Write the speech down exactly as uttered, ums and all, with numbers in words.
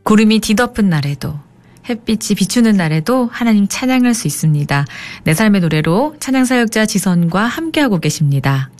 구름이 뒤덮은 날에도 햇빛이 비추는 날에도 하나님 찬양할 수 있습니다. 내 삶의 노래로 찬양 사역자 지선과 함께하고 계십니다.